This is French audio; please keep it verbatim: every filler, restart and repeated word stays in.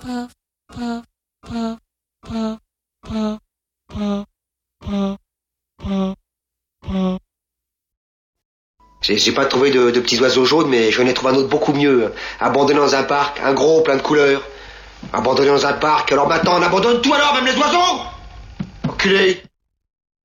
J'ai j'ai pas trouvé de, de petits oiseaux jaunes, mais j'en ai trouvé un autre beaucoup mieux. Abandonné dans un parc, un gros, plein de couleurs. Abandonné dans un parc, alors maintenant on abandonne tout alors, même les oiseaux! Enculé!